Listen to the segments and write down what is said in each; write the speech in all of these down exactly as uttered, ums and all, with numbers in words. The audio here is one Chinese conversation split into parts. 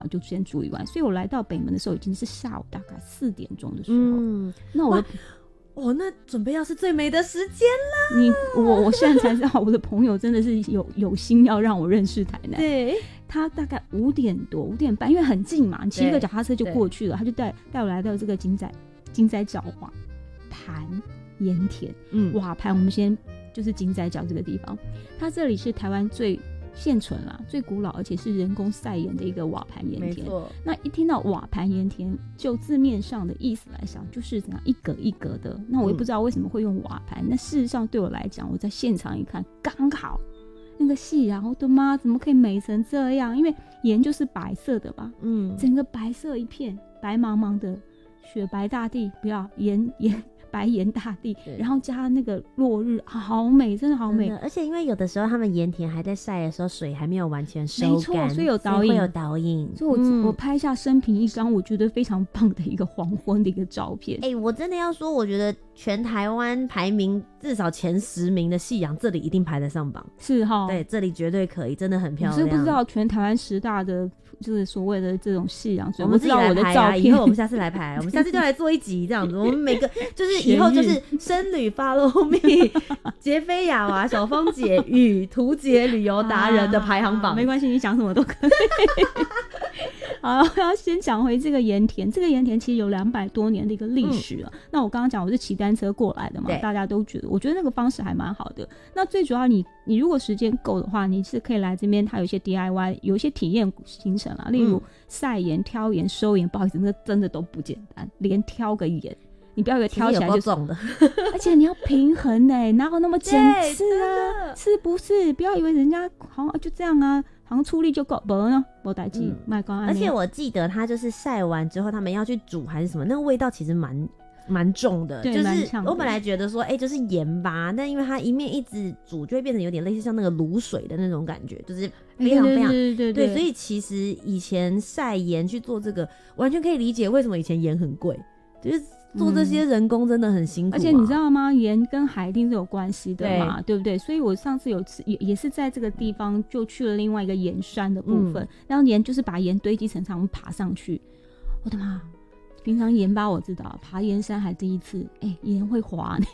就先住一晚，所以我来到北门的时候已经是下午大概四点钟的时候。嗯，那我哦，那准备要是最美的时间啦。 你我我现在才知道，我的朋友真的是有有心要让我认识台南。 对， 他大概五点多、五点半，因为很近嘛，你骑一个脚踏车就过去了。他就带带我来到这个金仔金仔角瓦盘盐田，嗯，瓦盘我们先就是金仔角这个地方，它这里是台湾最现存啦、最古老而且是人工晒盐的一个瓦盘盐田。那一听到瓦盘盐田，就字面上的意思来想，就是怎样一格一格的。那我也不知道为什么会用瓦盘、嗯，那事实上对我来讲，我在现场一看，刚好那个夕阳，我的妈，怎么可以美成这样？因为盐就是白色的吧，嗯，整个白色一片，白茫茫的雪白大地，不要盐盐。白盐大地，然后加那个落日，好美，真的好美。 而且因为有的时候他们盐田还在晒的时候，水还没有完全收干， 没错，所以有导引， 会有导引。 所以我、嗯、我拍下生平一张，我觉得非常棒的一个黄昏的一个照片。 哎、欸，我真的要说，我觉得全台湾排名至少前十名的夕阳，这里一定排得上榜。 是哈， 对，这里绝对可以，真的很漂亮。 我是不知道全台湾十大的就是所谓的这种夕阳， 我们自己来拍啊，以后我们下次来拍，我们下次就来做一集这样子。我们每个就是以后就是僧侣 follow me 杰菲亚娃、小芳姐与图杰旅游达人的排行榜、 啊、没关系，你讲什么都可以。好，我要先讲回这个盐田。这个盐田其实有两百多年的一个历史了、嗯、那我刚刚讲我是骑单车过来的嘛，大家都觉得我觉得那个方式还蛮好的。那最主要你你如果时间够的话，你是可以来这边，它有一些 D I Y， 有一些体验行程啊，例如晒盐、挑盐、收盐。不好意思，那个真的都不简单，连挑个盐你不要以为挑起来就是重的， 而且你要平衡哎、欸，哪有那么简次啊？是不是？不要以为人家好像就这样啊，好像出力就够，不呢，没代志。卖光、嗯， 而且我记得它就是晒完之后，他们要去煮还是什么，那个味道其实蛮蛮重的。 对， 就是我本来觉得说，哎、欸，就是盐巴，但因为它一面一直煮，就会变成有点类似像那个卤水的那种感觉，就是非常非常、欸、 对对对 对, 对。所以其实以前晒盐去做这个，完全可以理解为什么以前盐很贵，就是。做这些人工真的很辛苦、啊嗯、 而且你知道吗？盐跟海一定是有关系的嘛， 对, 对不对？所以我上次有次 也, 也是在这个地方就去了另外一个盐山的部分、嗯、然后盐就是把盐堆积成长爬上去。我的妈，平常盐巴我知道，爬盐山还第一次，哎、欸，盐会滑呢。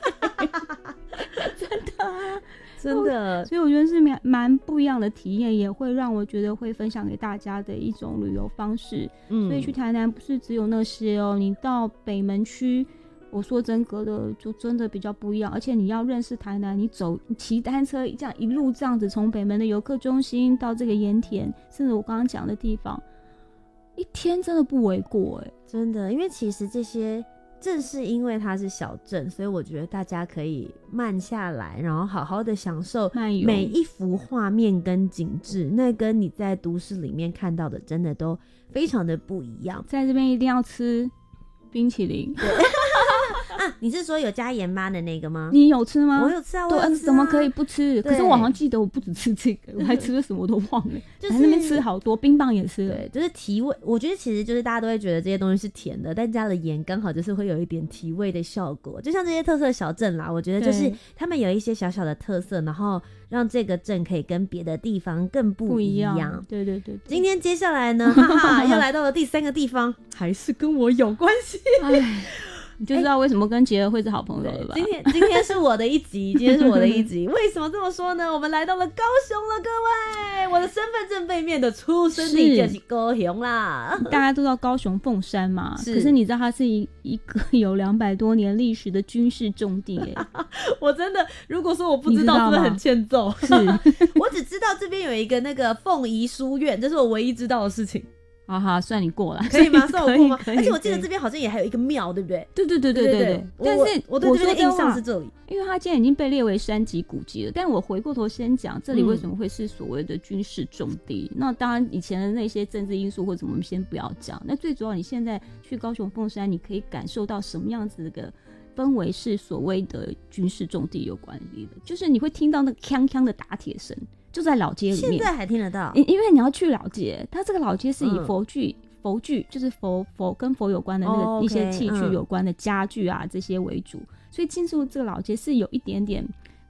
真的啊， 真的， 所以我觉得是蛮不一样的体验，也会让我觉得会分享给大家的一种旅游方式。嗯，所以去台南不是只有那些哦，你到北门区，我说真格的就真的比较不一样，而且你要认识台南，你走骑单车这样一路这样子从北门的游客中心到这个盐田，甚至我刚刚讲的地方，一天真的不为过哎、欸， 真的，因为其实这些。正是因为它是小镇，所以我觉得大家可以慢下来，然后好好的享受每一幅画面跟景致，那跟你在都市里面看到的真的都非常的不一样。 在这边一定要吃冰淇淋。 啊，你是说有加盐巴的那个吗？ 你有吃吗？ 我有吃啊，我有吃啊， 怎么可以不吃？可是我好像记得我不只吃这个，我还吃了什么都忘了。就是在那边吃好多，冰棒也吃了。 对，就是提味。我觉得其实就是大家都会觉得这些东西是甜的，但加了盐刚好就是会有一点提味的效果。就像这些特色小镇啦，我觉得就是他们有一些小小的特色，然后让这个镇可以跟别的地方更不一样。 不一样对, 对对对。 今天接下来呢，哈哈，又来到了第三个地方，还是跟我有关系。 你就知道为什么跟杰儿会是好朋友了吧？ 今天今天是我的一集，今天是我的一集。为什么这么说呢？我们来到了高雄了，各位，我的身份证背面的出生地就是高雄啦。 大家都知道高雄凤山嘛，是可是你知道它是一一个有两百多年历史的军事重地耶。 我真的，如果说我不知道，是不是很欠揍？ 是， 我只知道这边有一个那个凤仪书院，这是我唯一知道的事情。 好好，算你过了， 可以吗？算我过吗？而且我记得这边好像也还有一个庙，对不对？ 对对对对对 对, 對。但是我对这边的印象是这里， 因为它现在已经被列为山级古迹了。但我回过头先讲，这里为什么会是所谓的军事重地？嗯、那当然，以前的那些政治因素或者我们先不要讲。那最主要，你现在去高雄凤山，你可以感受到什么样子的氛围是所谓的军事重地有关系的，就是你会听到那个锵锵的打铁声。就在老街里面， 现在还听得到， 因为你要去老街，它这个老街是以佛具、嗯、佛具就是佛佛跟佛有关的那个一些器具有关的家具啊、哦 okay, 嗯、这些为主，所以进入这个老街是有一点点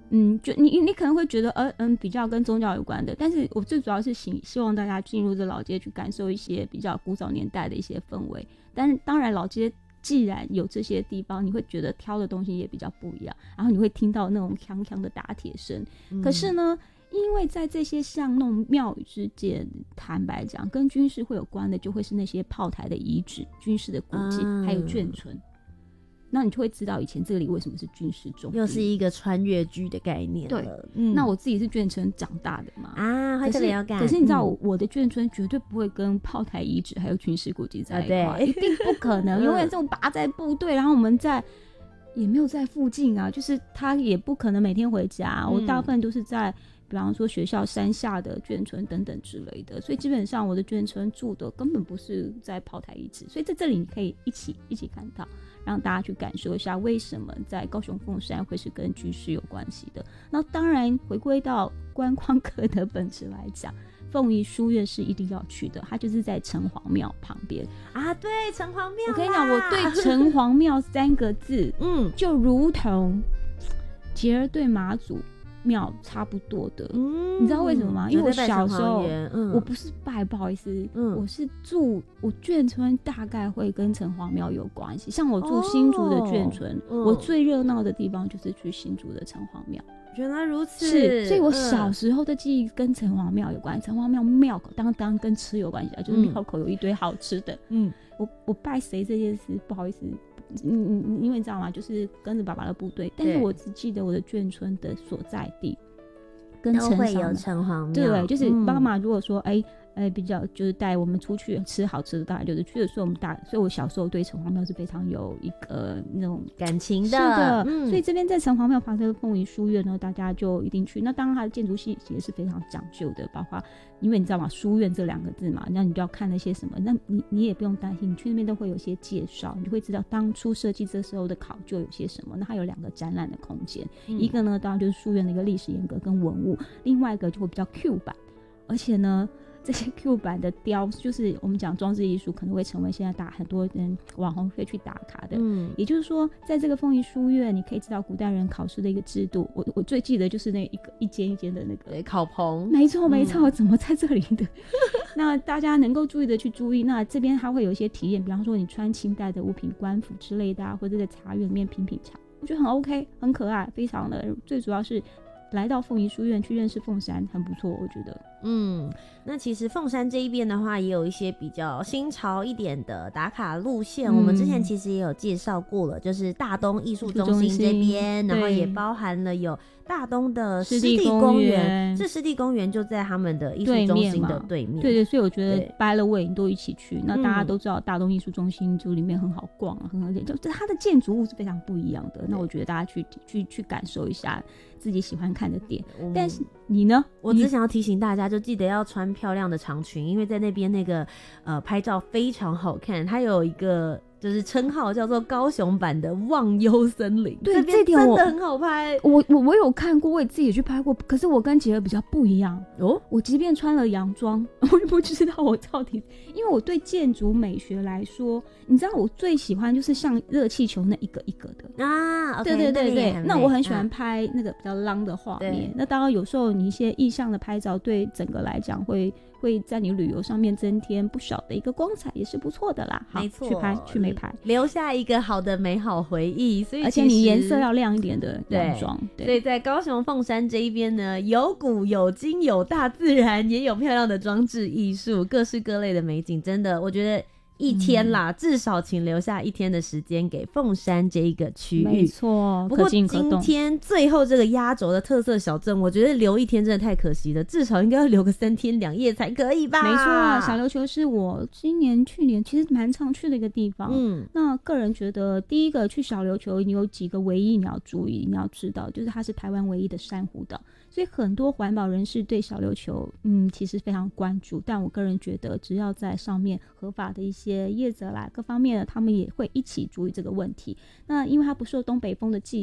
嗯，就你你可能会觉得呃嗯比较跟宗教有关的，但是我最主要是希希望大家进入这老街去感受一些比较古早年代的一些氛围。但是当然老街既然有这些地方，你会觉得挑的东西也比较不一样，然后你会听到那种锵锵的打铁声、嗯、可是呢因为在这些巷弄庙宇之间，坦白讲跟军事会有关的就会是那些炮台的遗址、军事的古迹、嗯、还有眷村，那你就会知道以前这里为什么是军事重地， 又是一个穿越剧的概念了。 对、嗯、那我自己是眷村长大的嘛， 啊，会特别有感。 可是你知道我、嗯、我的眷村绝对不会跟炮台遗址还有军事古迹在一块、啊、一定不可能永远这种拔在部队，然后我们在也没有在附近啊，就是他也不可能每天回家、嗯、我大部分都是在比方说学校山下的眷村等等之类的，所以基本上我的眷村住的根本不是在炮台遗址，所以在这里你可以一起一起看到，让大家去感受一下为什么在高雄凤山会是跟军事有关系的。那当然回归到观光客的本质来讲，凤仪书院是一定要去的，它就是在城隍庙旁边啊。对，城隍庙， 我跟你讲，我对城隍庙三个字嗯，就如同节儿对妈祖庙差不多的、嗯、你知道为什么吗？因为我小时候、嗯、我不是拜，不好意思、嗯、我是住我眷村大概会跟城隍庙有关系，像我住新竹的眷村、哦、我最热闹的地方就是去新竹的城隍庙。 原来如此， 是，所以我小时候的记忆跟城隍庙有关系。城隍庙庙口当当跟吃有关系啊，就是庙口有一堆好吃的。嗯，我我拜谁这件事不好意思，嗯嗯，因为你知道吗？就是跟着爸爸的部队，但是我只记得我的眷村的所在地跟城都会有城隍庙。 对，就是妈妈如果说哎。嗯哎，比较就是带我们出去吃好吃的，当然就是去的时候我们大，所以我小时候对城隍庙是非常有一个那种感情的。 是的、嗯，所以这边在城隍庙旁边的凤仪书院呢，大家就一定去。那当然它的建筑系也是非常讲究的，包括因为你知道吗，书院这两个字嘛，那你就要看那些什么，那你你也不用担心，你去那边都会有一些介绍，你就会知道当初设计这时候的考究有些什么。那它有两个展览的空间、嗯，一个呢当然就是书院的一个历史沿革跟文物，另外一个就会比较 Q 版，而且呢。这些 Q 版的雕，就是我们讲装置艺术，可能会成为现在打很多人网红会去打卡的。嗯，也就是说，在这个凤仪书院，你可以知道古代人考试的一个制度。我我最记得就是那一个一间一间的那个考棚， 没错没错、嗯，怎么在这里的？那大家能够注意的去注意。那这边它会有一些体验，比方说你穿清代的物品、官服之类的、啊，或者在茶园里面品品茶，我觉得很 OK， 很可爱，非常的。最主要是来到凤仪书院去认识凤山，很不错，我觉得。 嗯，那其实凤山这一边的话，也有一些比较新潮一点的打卡路线、嗯。我们之前其实也有介绍过了，就是大东艺术中心这边，然后也包含了有大东的湿地公园，这湿地公园就在他们的艺术中心的对面。 对 对, 对，所以我觉得掰了位都一起去。那大家都知道大东艺术中心就里面很好逛啊，很好，就它的建筑物是非常不一样的。那我觉得大家去去去感受一下自己喜欢看的点。嗯、但是你呢？ 我只想要提醒大家，就记得要穿漂亮的长裙，因为在那边那个呃拍照非常好看，它有一个就是称号叫做高雄版的忘忧森林。 对， 这边真的很好拍。 我我我有看过，我也自己也去拍过，可是我跟杰儿比较不一样哦。我即便穿了洋装，我也不知道我到底，因为我对建筑美学来说，你知道我最喜欢就是像热气球那一个一个的啊。 对对对对，那我很喜欢拍那个比较浪的画面、啊。那当然有时候你一些意象的拍照，对整个来讲会会在你旅游上面增添不少的一个光彩，也是不错的啦。好，没错，去拍去没拍， 留下一个好的美好回忆。所以而且你颜色要亮一点的洋装。 对，所以在高雄凤山这一边呢，有古有今有大自然，也有漂亮的装置艺术，各式各类的美景，真的我觉得一天啦、嗯、至少请留下一天的时间给凤山这一个区域。 没错， 不过今天最后这个压轴的特色小镇，我觉得留一天真的太可惜了，至少应该要留个三天两夜才可以吧。 没错，小琉球是我今年去年其实蛮常去的一个地方。嗯，那个人觉得第一个去小琉球你有几个唯一你要注意你要知道，就是它是台湾唯一的珊瑚岛，所以很多环保人士对小琉球嗯其实非常关注，但我个人觉得只要在上面合法的一些业者啦各方面的，他们也会一起注意这个问题。那因为它不受东北风的季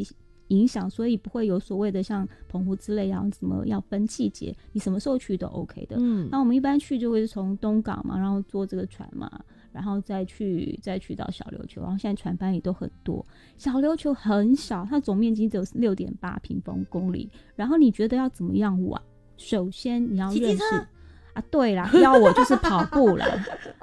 影响，所以不会有所谓的像澎湖之类要什么要分季节，你什么时候去都 OK 的。嗯，那我们一般去就会从东港嘛，然后坐这个船嘛，然后再去再去到小琉球，然后现在船班也都很多。小琉球很小，它总面积只有 六点八平方公里，然后你觉得要怎么样玩？首先你要认识啊，对啦，要我就是跑步啦